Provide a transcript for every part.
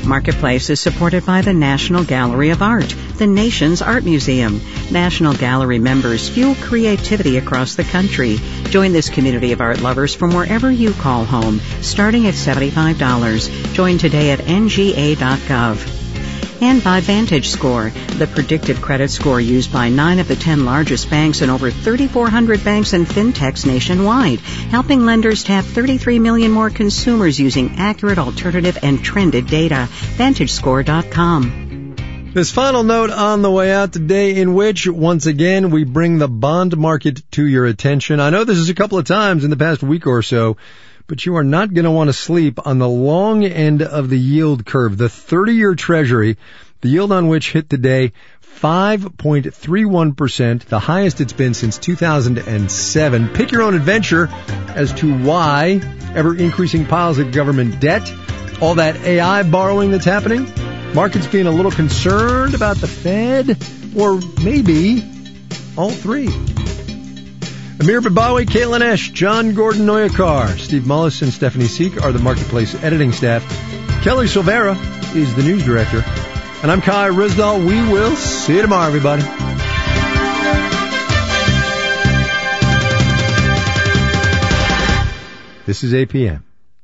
Marketplace is supported by the National Gallery of Art, the nation's art museum. National Gallery members fuel creativity across the country. Join this community of art lovers from wherever you call home, starting at $75. Join today at nga.gov. And by VantageScore, the predictive credit score used by 9 of the 10 largest banks and over 3,400 banks and fintechs nationwide, helping lenders tap 33 million more consumers using accurate, alternative, and trended data. VantageScore.com. This final note on the way out today, in which, once again, we bring the bond market to your attention. I know this is a couple of times in the past week or so, but you are not going to want to sleep on the long end of the yield curve. The 30-year Treasury, the yield on which hit today 5.31%, the highest it's been since 2007. Pick your own adventure as to why ever-increasing piles of government debt, all that AI borrowing that's happening, markets being a little concerned about the Fed, or maybe all three. Amir Babawi, Caitlin Esch, John Gordon Noyakar, Steve Mullis, and Stephanie Seek are the Marketplace editing staff. Kelly Silvera is the news director. And I'm Kai Rizdal. We will see you tomorrow, everybody. This is APM.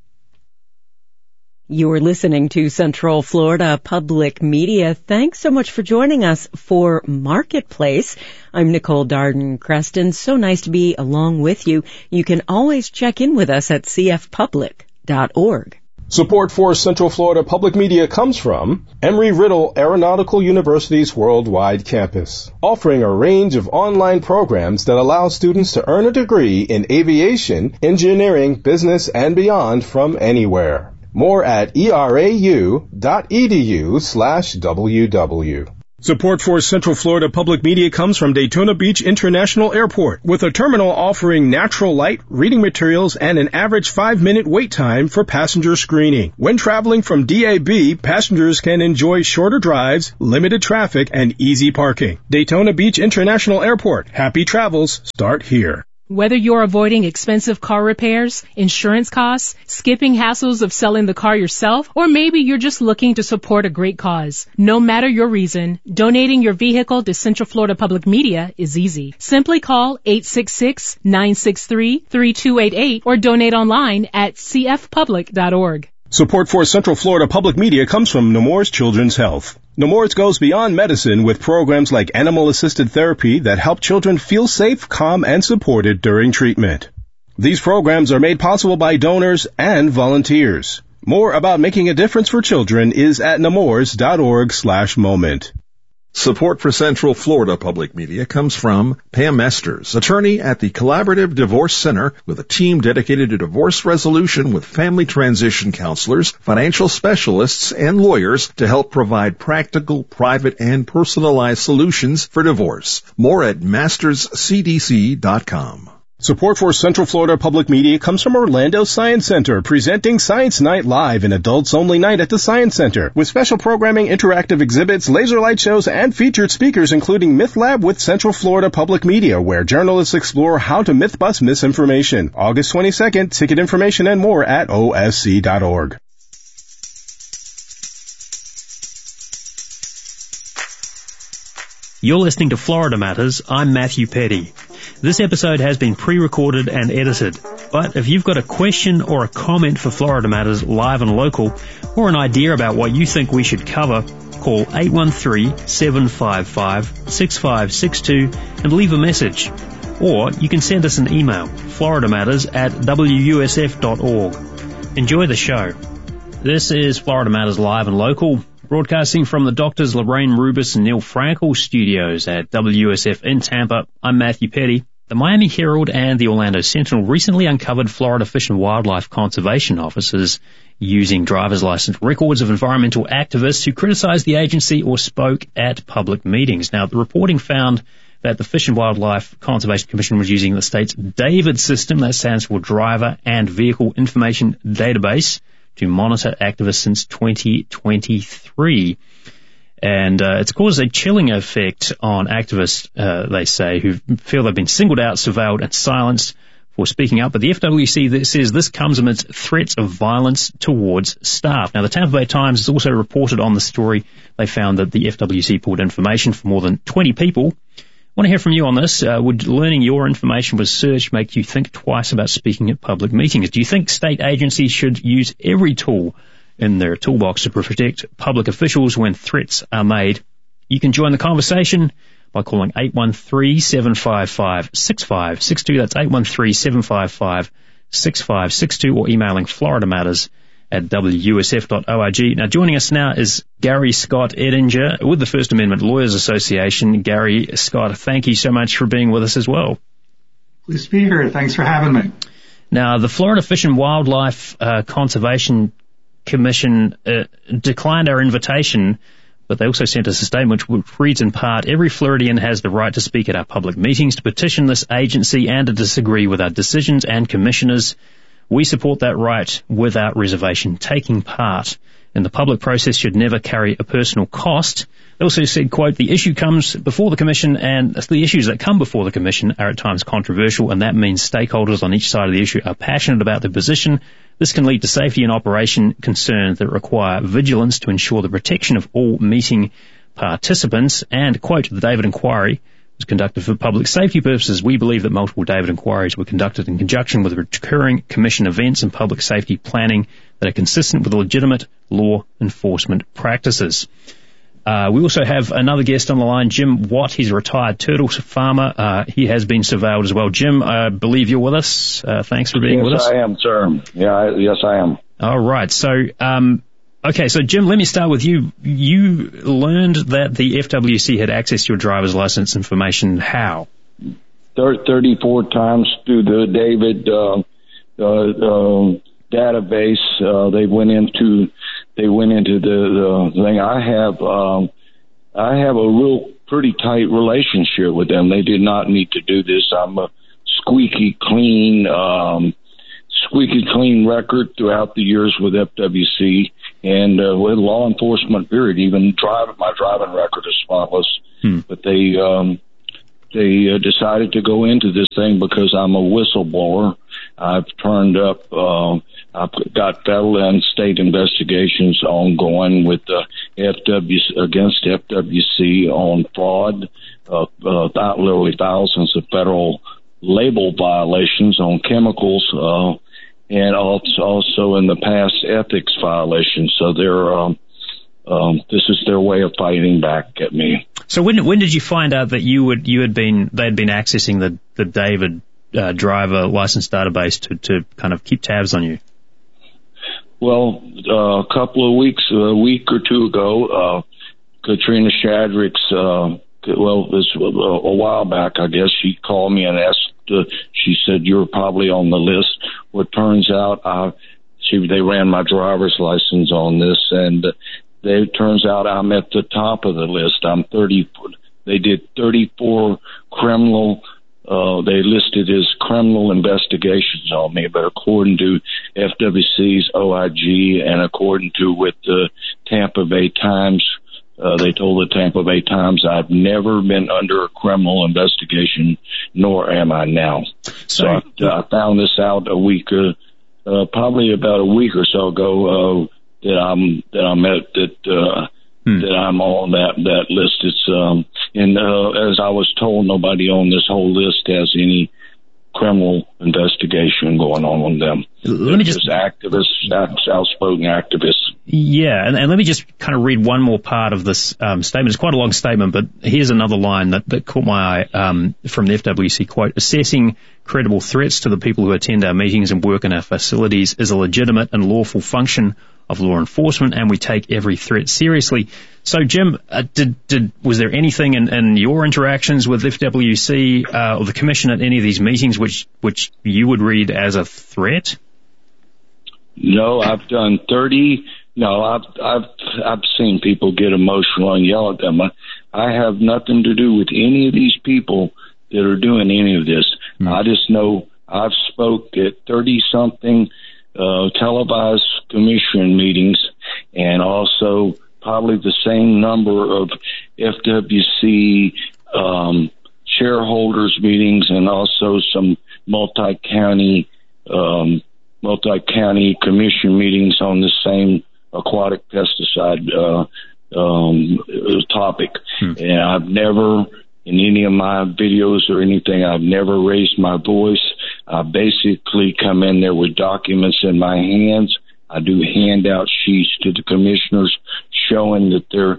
You're listening to Central Florida Public Media. Thanks so much for joining us for Marketplace. I'm Nicole Darden-Creston. So nice to be along with you. You can always check in with us at cfpublic.org. Support for Central Florida Public Media comes from Embry-Riddle Aeronautical University's worldwide campus, offering a range of online programs that allow students to earn a degree in aviation, engineering, business, and beyond from anywhere. More at erau.edu/ww. Support for Central Florida Public Media comes from Daytona Beach International Airport, with a terminal offering natural light, reading materials, and an average 5-minute wait time for passenger screening. When traveling from DAB, passengers can enjoy shorter drives, limited traffic, and easy parking. Daytona Beach International Airport. Happy travels start here. Whether you're avoiding expensive car repairs, insurance costs, skipping hassles of selling the car yourself, or maybe you're just looking to support a great cause. No matter your reason, donating your vehicle to Central Florida Public Media is easy. Simply call 866-963-3288 or donate online at cfpublic.org. Support for Central Florida Public Media comes from Nemours Children's Health. Nemours goes beyond medicine with programs like animal-assisted therapy that help children feel safe, calm, and supported during treatment. These programs are made possible by donors and volunteers. More about making a difference for children is at nemours.org/moment. Support for Central Florida Public Media comes from Pam Mesters, attorney at the Collaborative Divorce Center, with a team dedicated to divorce resolution with family transition counselors, financial specialists, and lawyers to help provide practical, private, and personalized solutions for divorce. More at masterscdc.com. Support for Central Florida Public Media comes from Orlando Science Center, presenting Science Night Live, an adults-only night at the Science Center, with special programming, interactive exhibits, laser light shows, and featured speakers, including Myth Lab with Central Florida Public Media, where journalists explore how to myth-bust misinformation. August 22nd, ticket information and more at osc.org. You're listening to Florida Matters. I'm Matthew Petty. This episode has been pre-recorded and edited, but if you've got a question or a comment for Florida Matters live and local, or an idea about what you think we should cover, call 813-755-6562 and leave a message. Or you can send us an email, floridamatters@wusf.org. Enjoy the show. This is Florida Matters live and local, broadcasting from the Doctors Lorraine Rubis and Neil Frankel studios at WUSF in Tampa. I'm Matthew Petty. The Miami Herald and the Orlando Sentinel recently uncovered Florida Fish and Wildlife Conservation officers using driver's license records of environmental activists who criticized the agency or spoke at public meetings. Now, the reporting found that the Fish and Wildlife Conservation Commission was using the state's DAVID system, that stands for Driver and Vehicle Information Database, to monitor activists since 2023. And it's caused a chilling effect on activists, they say, who feel they've been singled out, surveilled, and silenced for speaking up. But the FWC says this comes amidst threats of violence towards staff. Now, the Tampa Bay Times has also reported on the story. They found that the FWC pulled information from more than 20 people. I want to hear from you on this. Would learning your information with search make you think twice about speaking at public meetings? Do you think state agencies should use every tool in their toolbox to protect public officials when threats are made? You can join the conversation by calling 813-755-6562. That's 813-755-6562, or emailing floridamatters@wusf.org. Now, joining us now is Gary Scott Edinger with the First Amendment Lawyers Association. Gary Scott, thank you so much for being with us as well. Pleased to be here. Thanks for having me. Now, the Florida Fish and Wildlife Conservation Commission declined our invitation, but they also sent us a statement which reads in part, every Floridian has the right to speak at our public meetings, to petition this agency and to disagree with our decisions and commissioners. We support that right without reservation. Taking part in the public process should never carry a personal cost. They also said, quote, the issue comes before the Commission, and the issues that come before the Commission are at times controversial, and that means stakeholders on each side of the issue are passionate about their position. This can lead to safety and operation concerns that require vigilance to ensure the protection of all meeting participants. And, quote, the David Inquiry was conducted for public safety purposes. We believe that multiple David Inquiries were conducted in conjunction with recurring Commission events and public safety planning that are consistent with legitimate law enforcement practices. We also have another guest on the line, Jim Watt. He's a retired turtle farmer. He has been surveilled as well. Jim, I believe you're with us. Thanks for being with us. Yes, I am, sir. Yes, I am. All right. So, okay. So, Jim, let me start with you. You learned that the FWC had access to your driver's license information. How? 34 times through the David database. They went into the thing. I have a real pretty tight relationship with them. They did not need to do this. I'm a squeaky clean record throughout the years with FWC and with law enforcement. Period. Even my driving record is spotless. But they decided to go into this thing because I'm a whistleblower. I've turned up. I've got federal and state investigations ongoing with against FWC on fraud, literally thousands of federal label violations on chemicals, and also in the past ethics violations. So this is their way of fighting back at me. So when did you find out that they'd been accessing the David driver license database to kind of keep tabs on you? Well, a week or two ago, Katrina Shadrick's, this was a while back, I guess, she called me and asked, she said, you're probably on the list. Well, it turns out, they ran my driver's license on this, and it turns out I'm at the top of the list. They did 34 criminal they listed as criminal investigations on me, but according to FWC's OIG and according to with the Tampa Bay Times, they told the Tampa Bay Times I've never been under a criminal investigation, nor am I now. So I found this out probably about a week or so ago, that I'm on that list. It's as I was told, nobody on this whole list has any criminal investigation going on them. Let me just activists, outspoken activists. Yeah, and let me just kind of read one more part of this statement. It's quite a long statement, but here's another line that caught my eye from the FWC, quote, assessing credible threats to the people who attend our meetings and work in our facilities is a legitimate and lawful function of law enforcement, and we take every threat seriously. So, Jim, was there anything in your interactions with FWC or the Commission at any of these meetings which you would read as a threat? No, I've done 30. No, I've seen people get emotional and yell at them. I have nothing to do with any of these people that are doing any of this. I just know I've spoke at 30-something televised commission meetings, and also probably the same number of FWC shareholders meetings and also some multi-county commission meetings on the same aquatic pesticide topic. And I've never, in any of my videos or anything, I've never raised my voice. I basically come in there with documents in my hands. I do handout sheets to the commissioners showing that they're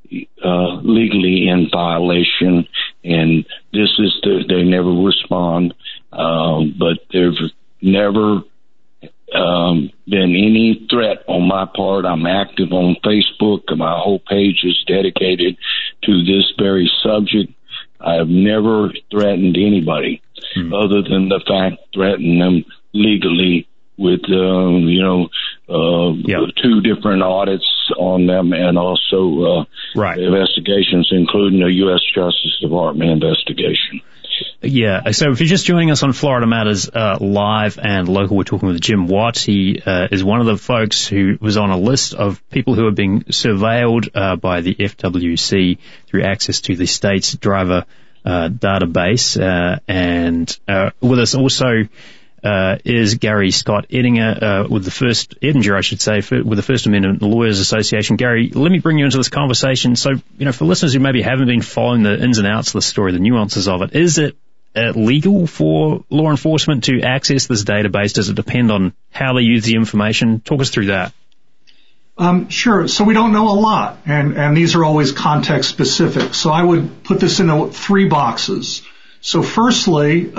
legally in violation, and they never respond. But there's never been any threat on my part. I'm active on Facebook, and my whole page is dedicated to this very subject. I have never threatened anybody other than the fact threatening them legally with, 2 different audits on them and also investigations, including the U.S. Justice Department investigation. Yeah, so if you're just joining us on Florida Matters live and local, we're talking with Jim Watt. He is one of the folks who was on a list of people who are being surveilled by the FWC through access to the state's driver database. And with us also is Gary Scott Edinger with the First Amendment Lawyers Association. Gary, let me bring you into this conversation. So, for listeners who maybe haven't been following the ins and outs of the story, the nuances of it, is it legal for law enforcement to access this database? Does it depend on how they use the information? Talk us through that. Sure. So we don't know a lot, and these are always context specific. So I would put this into 3 boxes. So firstly,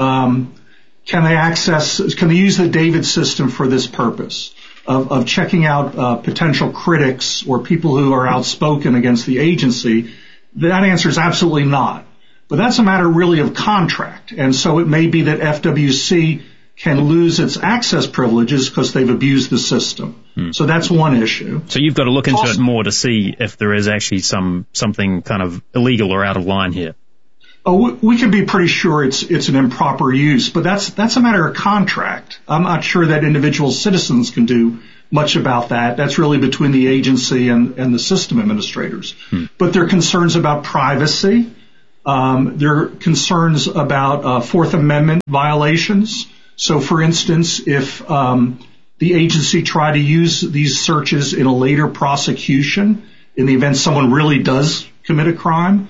can they use the David system for this purpose of checking out potential critics or people who are outspoken against the agency? That answer is absolutely not. But that's a matter really of contract. And so it may be that FWC can lose its access privileges because they've abused the system. So that's one issue. So you've got to look into it more to see if there is actually something kind of illegal or out of line here. Oh, we can be pretty sure it's an improper use, but that's a matter of contract. I'm not sure that individual citizens can do much about that. That's really between the agency and the system administrators. But there are concerns about privacy. There are concerns about Fourth Amendment violations. So, for instance, if the agency tried to use these searches in a later prosecution, in the event someone really does commit a crime,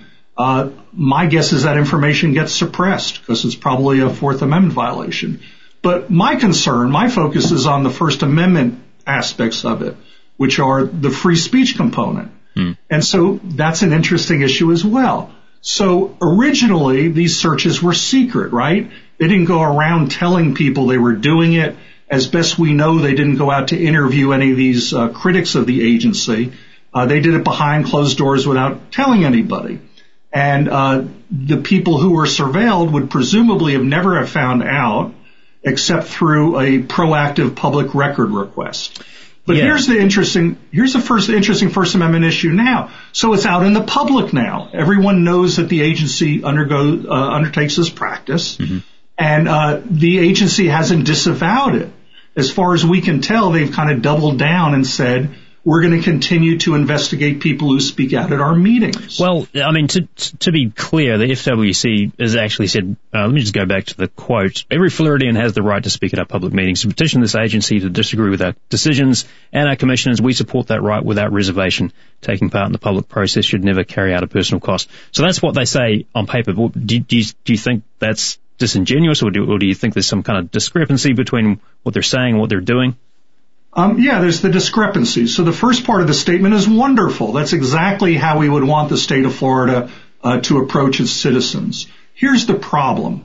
my guess is that information gets suppressed because it's probably a Fourth Amendment violation. But my focus is on the First Amendment aspects of it, which are the free speech component. And so that's an interesting issue as well. So originally, these searches were secret, right? They didn't go around telling people they were doing it. As best we know, they didn't go out to interview any of these critics of the agency. They did it behind closed doors without telling anybody. And the people who were surveilled would presumably never have found out except through a proactive public record request. But here's the interesting First Amendment issue now. So it's out in the public now. Everyone knows that the agency undertakes this practice, and the agency hasn't disavowed it. As far as we can tell, they've kind of doubled down and said, we're going to continue to investigate people who speak out at our meetings. Well, I mean, to be clear, the FWC has actually said, let me just go back to the quote, every Floridian has the right to speak at our public meetings. To petition this agency to disagree with our decisions and our commissioners, we support that right without reservation. Taking part in the public process should never carry out a personal cost. So that's what they say on paper. Do you think that's disingenuous, or do you think there's some kind of discrepancy between what they're saying and what they're doing? There's the discrepancy. So the first part of the statement is wonderful. That's exactly how we would want the state of Florida to approach its citizens. Here's the problem.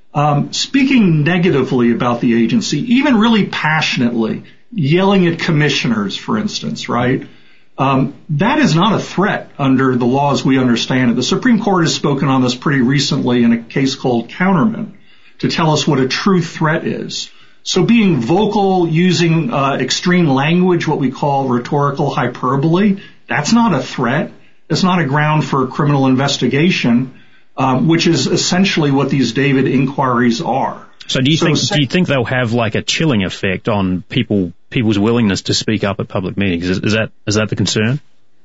Speaking negatively about the agency, even really passionately, yelling at commissioners, for instance, right? That is not a threat under the laws we understand it. The Supreme Court has spoken on this pretty recently in a case called Counterman to tell us what a true threat is. So being vocal, using extreme language, what we call rhetorical hyperbole, that's not a threat. It's not a ground for criminal investigation, which is essentially what these David inquiries are. So do you think they'll have like a chilling effect on people's willingness to speak up at public meetings? Is that the concern?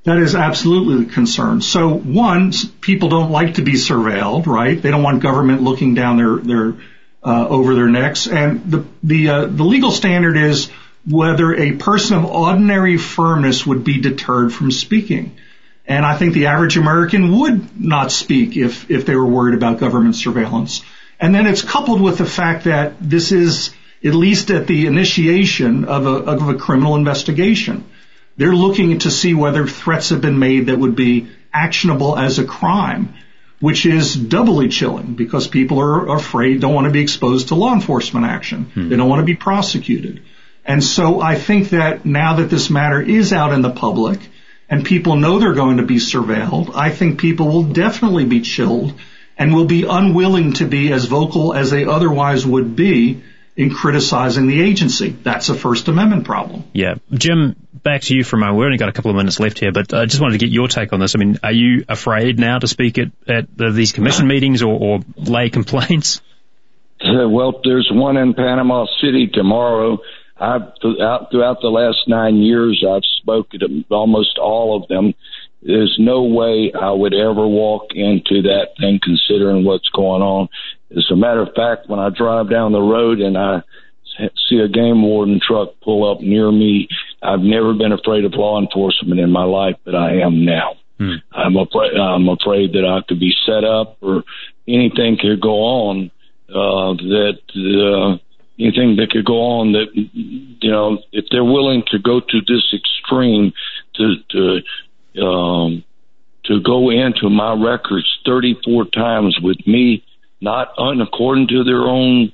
That is absolutely the concern. So one, people don't like to be surveilled, right? They don't want government looking down their over their necks. And the legal standard is whether a person of ordinary firmness would be deterred from speaking. And I think the average American would not speak if they were worried about government surveillance. And then it's coupled with the fact that this is at least at the initiation of a criminal investigation. They're looking to see whether threats have been made that would be actionable as a crime, which is doubly chilling because people are afraid, don't want to be exposed to law enforcement action. They don't want to be prosecuted. And so I think that now that this matter is out in the public and people know they're going to be surveilled, I think people will definitely be chilled and will be unwilling to be as vocal as they otherwise would be in criticizing the agency. That's a First Amendment problem. Yeah. Jim, back to you for a moment. We've only got a couple of minutes left here, but I just wanted to get your take on this. I mean, are you afraid now to speak at these commission meetings or lay complaints? Well, there's one in Panama City tomorrow. Throughout the last 9 years, I've spoken to almost all of them. There's no way I would ever walk into that thing considering what's going on. As a matter of fact, when I drive down the road and I see a game warden truck pull up near me, I've never been afraid of law enforcement in my life, but I am now. I'm afraid that I could be set up or anything could go on, anything that could go on that, you know, if they're willing to go to this extreme to go into my records 34 times with me, not according to their own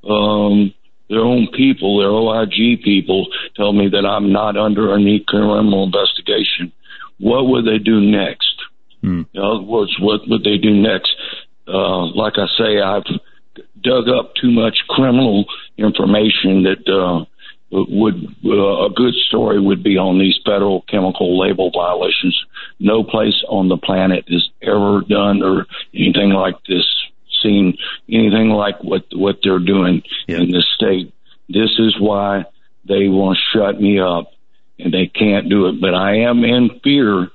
people, their OIG people tell me that I'm not under any criminal investigation. What would they do next? In other words, what would they do next? Like I say, I've dug up too much criminal information that a good story would be on these federal chemical label violations. No place on the planet has ever done or anything like this, seen anything like what they're doing in this state. This is why they want to shut me up, and they can't do it. But I am in fear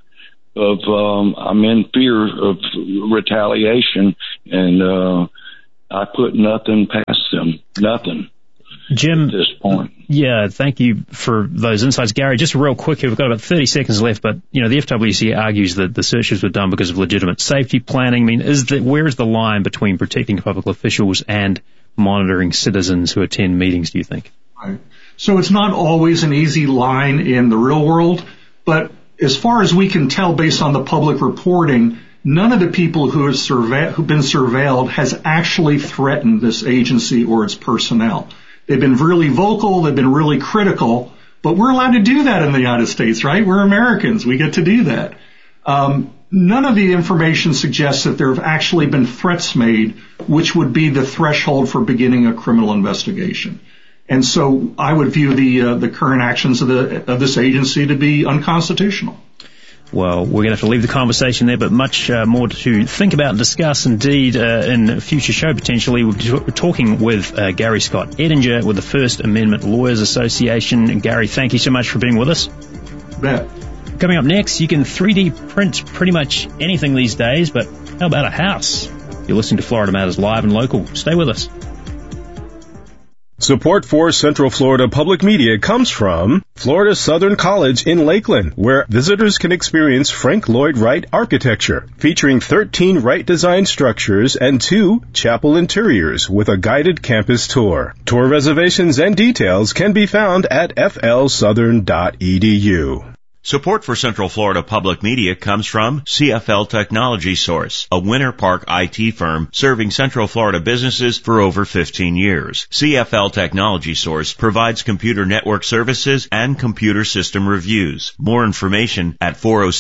of retaliation, and I put nothing past them, nothing. Jim, at this point. Yeah, thank you for those insights. Gary, just real quick here, we've got about 30 seconds left, but, you know, the FWC argues that the searches were done because of legitimate safety planning. I mean, where is the line between protecting public officials and monitoring citizens who attend meetings, do you think? Right. So it's not always an easy line in the real world, but as far as we can tell based on the public reporting, none of the people who've been surveilled has actually threatened this agency or its personnel. They've been really vocal, they've been really critical, but we're allowed to do that in the United States, right? We're Americans, we get to do that. None of the information suggests that there have actually been threats made, which would be the threshold for beginning a criminal investigation. And so I would view the current actions of this agency to be unconstitutional. Well, we're going to have to leave the conversation there, but much more to think about and discuss indeed in a future show potentially. We're talking with Gary Scott Ettinger with the First Amendment Lawyers Association. And Gary, thank you so much for being with us. Bet. Coming up next, you can 3D print pretty much anything these days, but how about a house? You're listening to Florida Matters Live and Local. Stay with us. Support for Central Florida Public Media comes from Florida Southern College in Lakeland, where visitors can experience Frank Lloyd Wright architecture, featuring 13 Wright design structures and 2 chapel interiors with a guided campus tour. Tour reservations and details can be found at flsouthern.edu. Support for Central Florida Public Media comes from CFL Technology Source, a Winter Park IT firm serving Central Florida businesses for over 15 years. CFL Technology Source provides computer network services and computer system reviews. More information at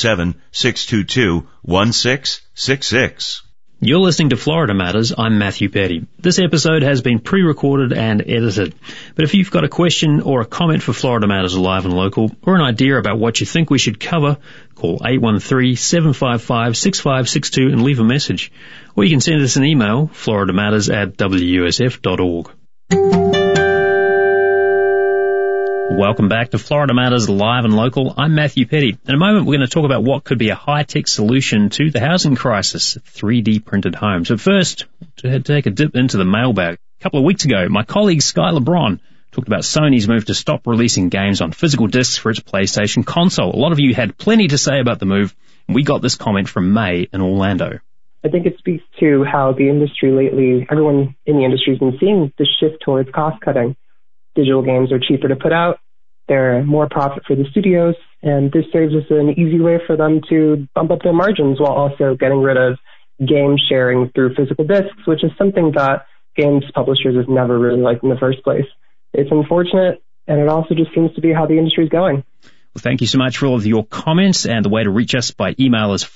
407-622-1666. You're listening to Florida Matters. I'm Matthew Petty. This episode has been pre-recorded and edited. But if you've got a question or a comment for Florida Matters Live and Local, or an idea about what you think we should cover, call 813-755-6562 and leave a message. Or you can send us an email, floridamatters@wusf.org. Welcome back to Florida Matters Live and Local. I'm Matthew Petty. In a moment, we're going to talk about what could be a high-tech solution to the housing crisis, 3D printed homes. But first, to take a dip into the mailbag. A couple of weeks ago, my colleague Sky LeBron talked about Sony's move to stop releasing games on physical discs for its PlayStation console. A lot of you had plenty to say about the move, and we got this comment from May in Orlando. I think it speaks to how the industry lately, everyone in the industry has been seeing the shift towards cost cutting. Digital games are cheaper to put out. They're more profit for the studios, and this serves as an easy way for them to bump up their margins while also getting rid of game sharing through physical discs, which is something that games publishers have never really liked in the first place. It's unfortunate, and it also just seems to be how the industry is going. Well, thank you so much for all of your comments, and the way to reach us by email is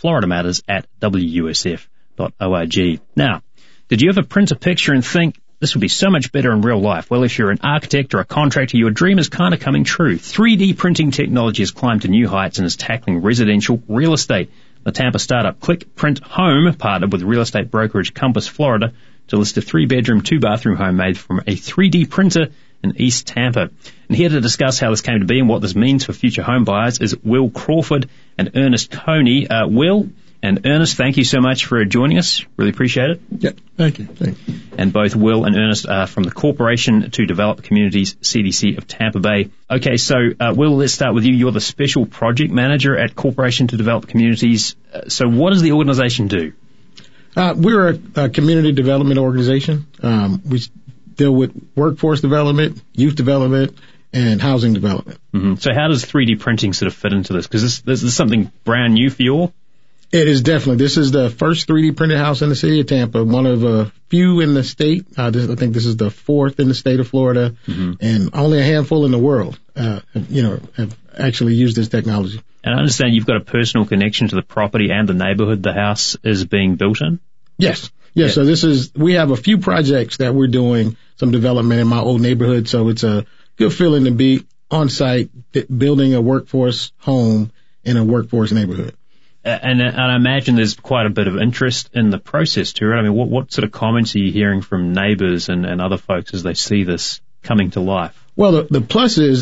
floridamatters@wusf.org. Now, did you ever print a picture and think, this would be so much better in real life? Well, if you're an architect or a contractor, your dream is kind of coming true. 3D printing technology has climbed to new heights and is tackling residential real estate. The Tampa startup Click Print Home partnered with real estate brokerage Compass Florida to list a 3-bedroom, 2-bathroom home made from a 3D printer in East Tampa. And here to discuss how this came to be and what this means for future home buyers is Will Crawford and Ernest Coney. Will and Ernest, thank you so much for joining us. Really appreciate it. Yeah, thank you. And both Will and Ernest are from the Corporation to Develop Communities, CDC of Tampa Bay. Okay, so Will, let's start with you. You're the Special Project Manager at Corporation to Develop Communities. So what does the organization do? We're a community development organization. We deal with workforce development, youth development, and housing development. Mm-hmm. So how does 3D printing sort of fit into this? Because this is something brand new for you all? It is definitely. This is the first 3D printed house in the city of Tampa, one of a few in the state. I think this is the fourth in the state of Florida, and only a handful in the world, have actually used this technology. And I understand you've got a personal connection to the property and the neighborhood the house is being built in? Yes. Yeah. So we have a few projects that we're doing some development in my old neighborhood. So it's a good feeling to be on site, building a workforce home in a workforce neighborhood. And I imagine there's quite a bit of interest in the process too, right? I mean, what sort of comments are you hearing from neighbors and other folks as they see this coming to life? Well, the plus is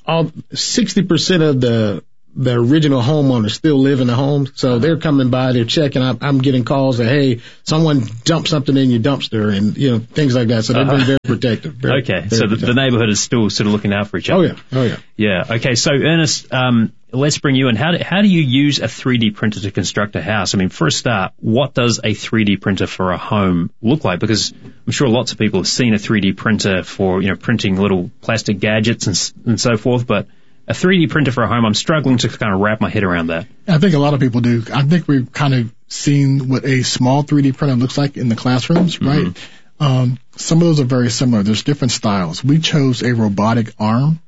60% of the original homeowners still live in the homes, so they're coming by, they're checking. I'm getting calls that, hey, someone dumped something in your dumpster, and things like that. So they've been very protective. Very protective. The neighborhood is still sort of looking out for each other. Oh yeah. Yeah. Okay. So Ernest, let's bring you in. How do you use a 3D printer to construct a house? I mean, for a start, what does a 3D printer for a home look like? Because I'm sure lots of people have seen a 3D printer for printing little plastic gadgets and so forth, but a 3D printer for a home, I'm struggling to kind of wrap my head around that. I think a lot of people do. I think we've kind of seen what a small 3D printer looks like in the classrooms, right? Some of those are very similar. There's different styles. We chose a robotic arm,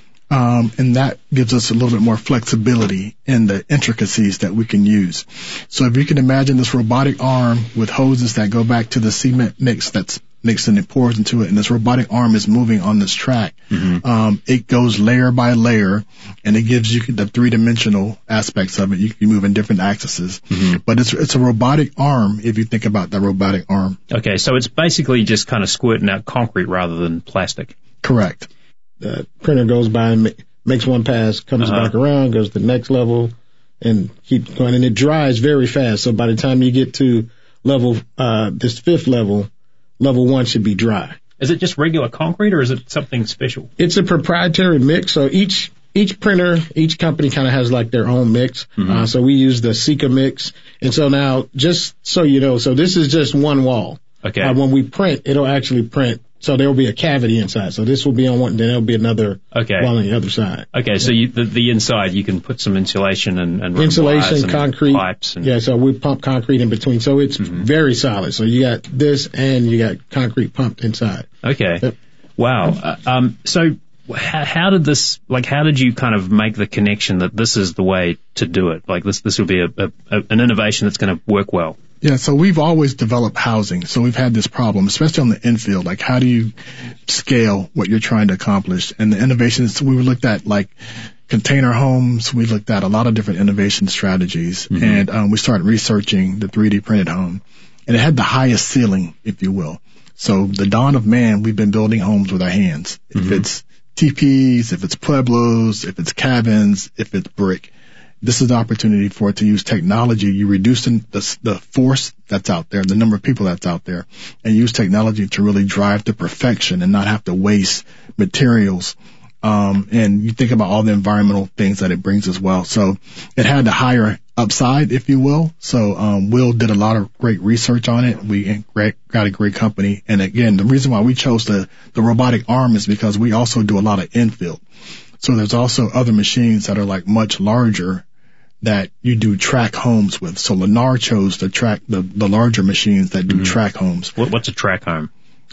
and that gives us a little bit more flexibility in the intricacies that we can use. So if you can imagine this robotic arm with hoses that go back to the cement mix that's mixed and it pours into it, and this robotic arm is moving on this track. It goes layer by layer, and it gives you the 3-dimensional aspects of it. You can move in different axes, but it's a robotic arm if you think about the robotic arm. Okay, so it's basically just kind of squirting out concrete rather than plastic. Correct. The printer goes by and makes one pass, comes back around, goes to the next level, and keeps going, and it dries very fast. So by the time you get to this fifth level 1 should be dry. Is it just regular concrete, or is it something special? It's a proprietary mix. So each printer, each company kind of has like their own mix. So we use the Sika mix. And so now, just so you know, so this is just one wall. Okay. When we print, it'll actually print. So there will be a cavity inside. So this will be on one, then there'll be another wall on the other side. Okay, so the inside, you can put some insulation and insulation, and concrete, pipes. So we pump concrete in between. So it's very solid. So you got this and you got concrete pumped inside. Okay. Yep. Wow. So how did you kind of make the connection that this is the way to do it? Like this will be an innovation that's going to work well? Yeah, so we've always developed housing. So we've had this problem, especially on the infield. Like, how do you scale what you're trying to accomplish? And the innovations, we looked at like container homes. We looked at a lot of different innovation strategies. And we started researching the 3D printed home. And it had the highest ceiling, if you will. So the dawn of man, we've been building homes with our hands. If it's TPs, if it's pueblos, if it's cabins, if it's brick. This is the opportunity for it to use technology. You reduce the force that's out there, the number of people that's out there, and use technology to really drive to perfection and not have to waste materials. And you think about all the environmental things that it brings as well. So it had the higher upside, if you will. So Will did a lot of great research on it. We got a great company. And again, the reason why we chose the robotic arm is because we also do a lot of infield. So there's also other machines that are like much larger that you do track homes with. So Lennar chose to track the larger machines that do track homes. What's a track home?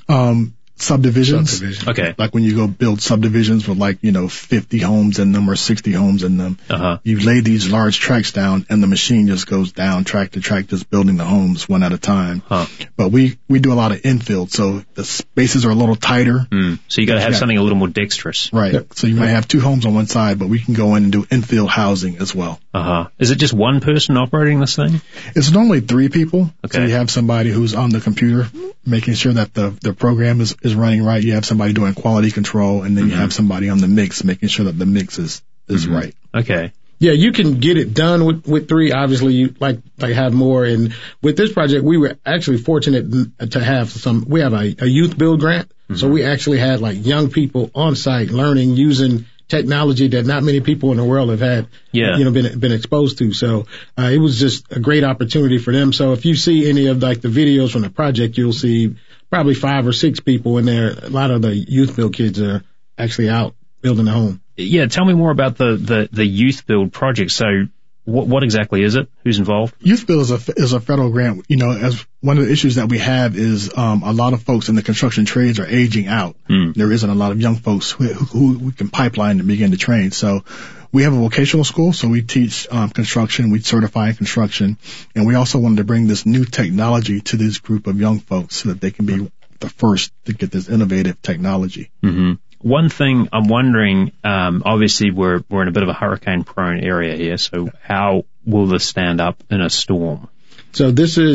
Subdivisions. Okay. Like when you go build subdivisions with 50 homes in them or 60 homes in them. You lay these large tracks down and the machine just goes down track to track, just building the homes one at a time. But we do a lot of infield, so the spaces are a little tighter. So you got to have something a little more dexterous. Right. Yep. So you might have 2 homes on one side, but we can go in and do infield housing as well. Is it just one person operating this thing? It's normally 3 people. Okay. So you have somebody who's on the computer making sure that the program is running right. You have somebody doing quality control, and then you have somebody on the mix making sure that the mix is right. Okay. Yeah, you can get it done with 3. Obviously, you like have more. And with this project, we were actually fortunate to have we have a youth build grant. So we actually had young people on site learning using technology that not many people in the world have had, been exposed to. So, it was just a great opportunity for them. So if you see any of the videos from the project, you'll see probably 5 or 6 people in there. A lot of the youth build kids are actually out building a home. Yeah. Tell me more about the youth build project. So what exactly is it? Who's involved? Youth build is a federal grant. As one of the issues that we have is, a lot of folks in the construction trades are aging out. There isn't a lot of young folks who we can pipeline and begin to train. So we have a vocational school, so we teach construction, we certify in construction, and we also wanted to bring this new technology to this group of young folks so that they can be the first to get this innovative technology. One thing I'm wondering, obviously we're in a bit of a hurricane-prone area here, so how will this stand up in a storm? So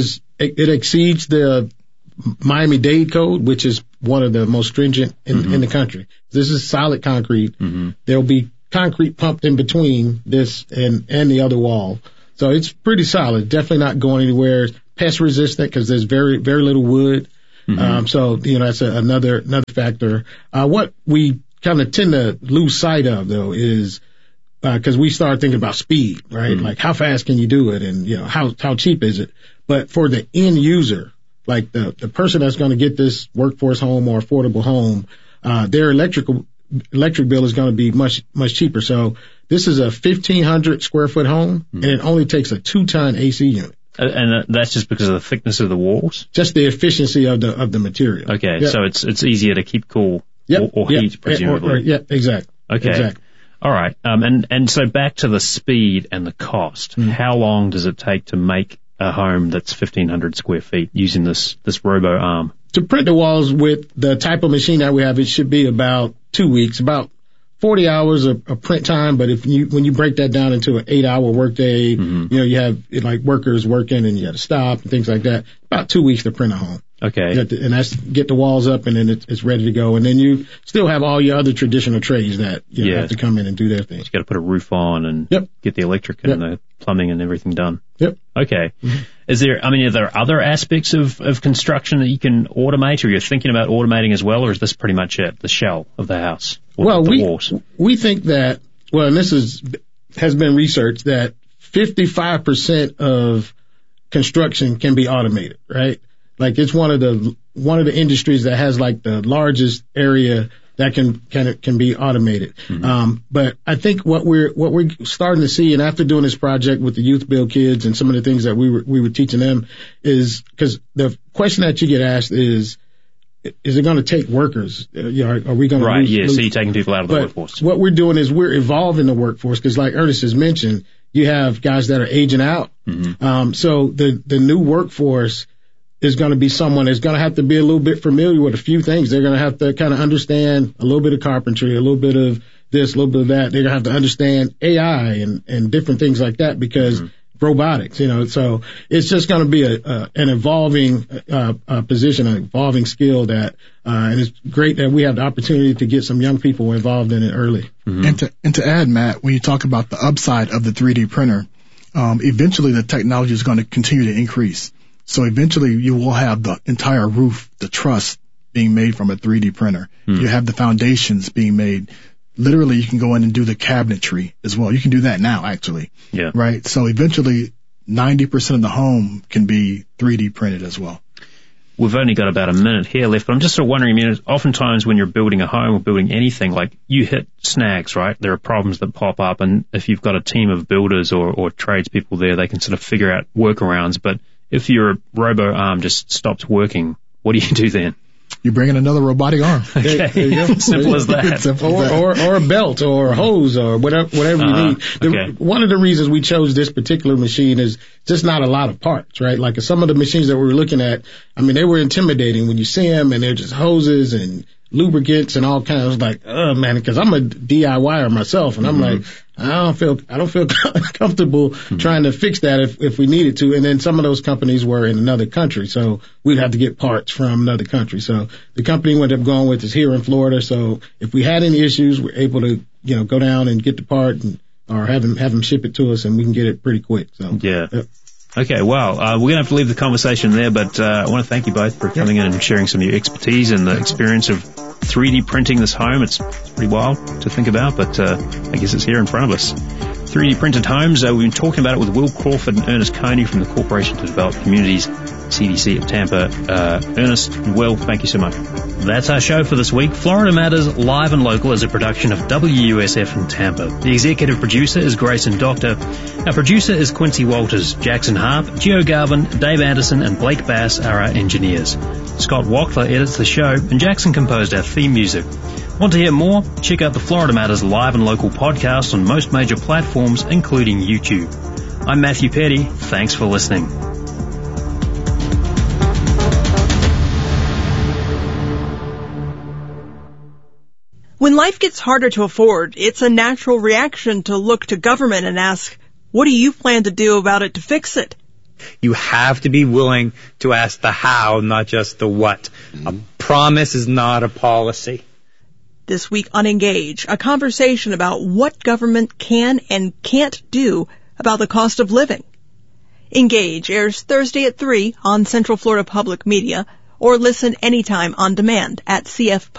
it exceeds the Miami-Dade code, which is one of the most stringent in the country. This is solid concrete. There'll be concrete pumped in between this and the other wall. So it's pretty solid. Definitely not going anywhere. It's pest resistant because there's very, very little wood. So, that's another factor. What we kind of tend to lose sight of though is, cause we start thinking about speed, right? Like how fast can you do it? And, how cheap is it? But for the end user, like the person that's going to get this workforce home or affordable home, their electric bill is going to be much, much cheaper. So this is a 1,500 square foot home and it only takes a 2-ton AC unit. And that's just because of the thickness of the walls? Just the efficiency of the material. Okay, so it's easier to keep cool or heat, presumably. Exactly. Okay. Exactly. All right. And so back to the speed and the cost. How long does it take to make a home that's 1,500 square feet using this robo arm? To print the walls with the type of machine that we have, it should be about 2 weeks, about 40 hours of print time, but when you break that down into an 8-hour workday, you have workers working and you got to stop and things like that. About 2 weeks to print a home. Okay. And that's get the walls up and then it's ready to go. And then you still have all your other traditional trades that have to come in and do their thing. You got to put a roof on and get the electric and the plumbing and everything done. Okay. Are there other aspects of construction that you can automate, or you're thinking about automating as well, or is this pretty much it, the shell of the house? We think that, and this has been researched that 55% of construction can be automated, right? Like it's one of the industries that has the largest area that can be automated. But I think what we're starting to see, and after doing this project with the youth build kids and some of the things that we were teaching them, is because the question that you get asked is it going to take workers? Are we going to lose? So you're taking people out of the workforce. What we're doing is we're evolving the workforce because, like Ernest has mentioned, you have guys that are aging out. So the new workforce is going to be someone that's going to have to be a little bit familiar with a few things. They're going to have to kind of understand a little bit of carpentry, a little bit of this, a little bit of that. They're going to have to understand AI and different things like that because robotics, so it's just going to be an evolving position, an evolving skill that, and it's great that we have the opportunity to get some young people involved in it early. Mm-hmm. And to add, Matt, when you talk about the upside of the 3D printer, eventually the technology is going to continue to increase. So eventually you will have the entire roof, the truss being made from a 3D printer. You have the foundations being made. Literally, you can go in and do the cabinetry as well. You can do that now, actually. Yeah. Right? So eventually, 90% of the home can be 3D printed as well. We've only got about a minute here left, but I'm just sort of wondering, oftentimes when you're building a home or building anything, like you hit snags, right? There are problems that pop up, and if you've got a team of builders or tradespeople there, they can sort of figure out workarounds. But if your robo arm just stops working, what do you do then? You bring in another robotic arm. Okay. There you go. Simple as that. Or a belt or a hose or whatever you need. Okay. One of the reasons we chose this particular machine is just not a lot of parts, right? Like some of the machines that we were looking at, they were intimidating when you see them, and they're just hoses and lubricants and all kinds of like, oh man, because I'm a DIYer myself, and I'm like, I don't feel comfortable trying to fix that if we needed to. And then some of those companies were in another country, so we'd have to get parts from another country. So the company we ended up going with is here in Florida. So if we had any issues, we're able to, go down and get the part or have them ship it to us, and we can get it pretty quick. So yeah. Okay, well, we're going to have to leave the conversation there, but I want to thank you both for coming in and sharing some of your expertise and the experience of 3D printing this home. It's pretty wild to think about, but I guess it's here in front of us. 3D printed homes, we've been talking about it with Will Crawford and Ernest Coney from the Corporation to Develop Communities, CDC of Tampa. Ernest and Will, thank you so much. That's our show for this week. Florida Matters Live and Local is a production of WUSF in Tampa. The executive producer is Grayson Doctor. Our producer is Quincy Walters. Jackson Harp, Gio Garvin, Dave Anderson, and Blake Bass are our engineers. Scott Wachtler edits the show, and Jackson composed our theme music. Want to hear more? Check out the Florida Matters Live and Local podcast on most major platforms, including YouTube. I'm Matthew Petty. Thanks for listening. When life gets harder to afford, it's a natural reaction to look to government and ask, what do you plan to do about it to fix it? You have to be willing to ask the how, not just the what. A promise is not a policy. This week on Engage, a conversation about what government can and can't do about the cost of living. Engage airs Thursday at 3 on Central Florida Public Media, or listen anytime on demand at CF